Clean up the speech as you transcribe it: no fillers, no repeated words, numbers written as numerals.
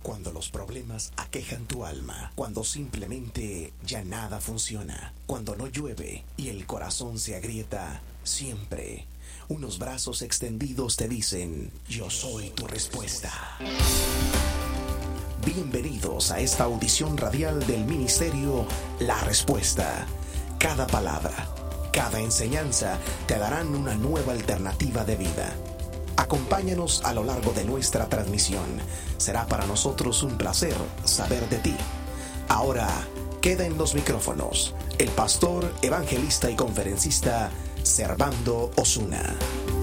Cuando los problemas aquejan tu alma, cuando simplemente ya nada funciona, cuando no llueve y el corazón se agrieta, siempre unos brazos extendidos te dicen: yo soy tu respuesta. Bienvenidos a esta audición radial del ministerio La Respuesta. Cada palabra, cada enseñanza te darán una nueva alternativa de vida. Acompáñanos a lo largo de nuestra transmisión. Será para nosotros un placer saber de ti. Ahora queda en los micrófonos el pastor, evangelista y conferencista Servando Osuna.